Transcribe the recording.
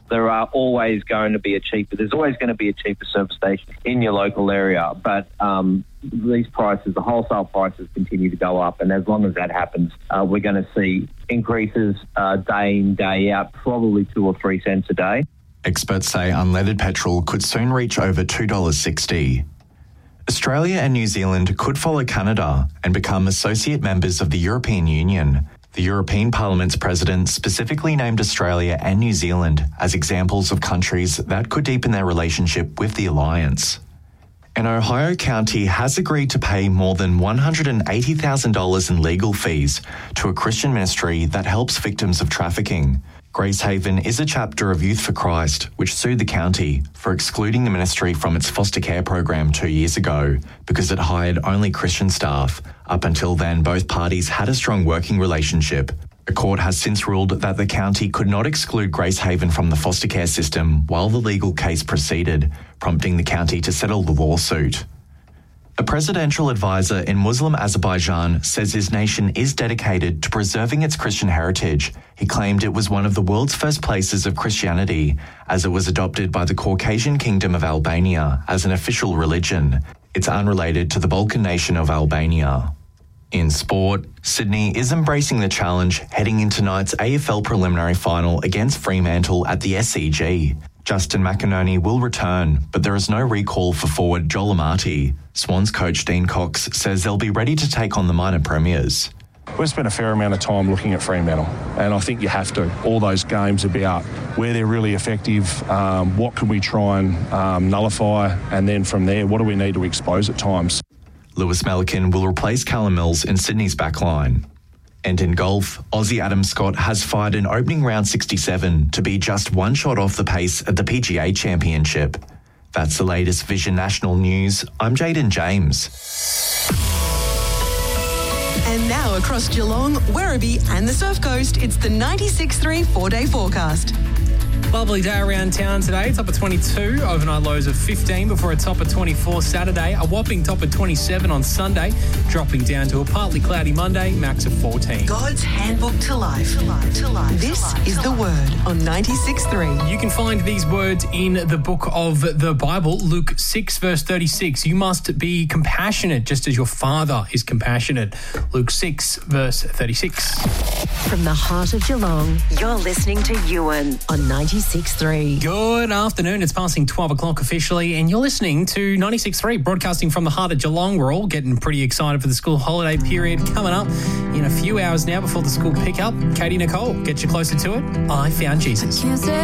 There's always going to be a cheaper service station in your local area. But these prices, the wholesale prices, continue to go up. And as long as that happens, we're going to see increases day in, day out, probably 2 or 3 cents a day. Experts say unleaded petrol could soon reach over $2.60. Australia and New Zealand could follow Canada and become associate members of the European Union. The European Parliament's president specifically named Australia and New Zealand as examples of countries that could deepen their relationship with the alliance. An Ohio county has agreed to pay more than $180,000 in legal fees to a Christian ministry that helps victims of trafficking. Grace Haven is a chapter of Youth for Christ, which sued the county for excluding the ministry from its foster care program 2 years ago because it hired only Christian staff. Up until then, both parties had a strong working relationship. A court has since ruled that the county could not exclude Grace Haven from the foster care system while the legal case proceeded, prompting the county to settle the lawsuit. A presidential advisor in Muslim Azerbaijan says his nation is dedicated to preserving its Christian heritage. He claimed it was one of the world's first places of Christianity, as it was adopted by the Caucasian Kingdom of Albania as an official religion. It's unrelated to the Balkan nation of Albania. In sport, Sydney is embracing the challenge heading into tonight's AFL preliminary final against Fremantle at the SCG. Justin McInerney will return, but there is no recall for forward Joel Amati. Swans coach Dean Cox says they'll be ready to take on the minor premiers. We've spent a fair amount of time looking at Fremantle, and I think you have to. All those games about where they're really effective, what can we try and nullify, and then from there, what do we need to expose at times. Lewis Melican will replace Callum Mills in Sydney's backline. And in golf, Aussie Adam Scott has fired an opening round 67 to be just one shot off the pace at the PGA Championship. That's the latest Vision National News. I'm Jaden James. And now across Geelong, Werribee and the Surf Coast, it's the 96.3 4-day forecast. Lovely day around town today. Top of 22, overnight lows of 15 before a top of 24 Saturday, a whopping top of 27 on Sunday, dropping down to a partly cloudy Monday, max of 14. God's handbook to life. This is the word on 96.3. You can find these words in the book of the Bible, Luke 6 verse 36. You must be compassionate just as your Father is compassionate. Luke 6 verse 36. From the heart of Geelong, you're listening to Ewan on 96.3. Good afternoon. It's passing 12 o'clock officially, and you're listening to 96.3, broadcasting from the heart of Geelong. We're all getting pretty excited for the school holiday period coming up in a few hours now before the school pick up. Katie Nicole, get you closer to it. I found Jesus.